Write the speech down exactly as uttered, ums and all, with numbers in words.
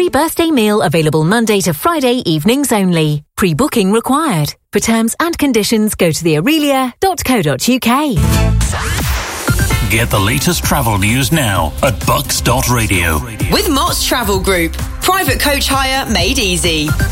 Free birthday meal available Monday to Friday evenings only. Pre-booking required. For terms and conditions, go to the aurelia dot co dot uk. Get the latest travel news now at bucks dot radio. With Mott's Travel Group. Private coach hire made easy.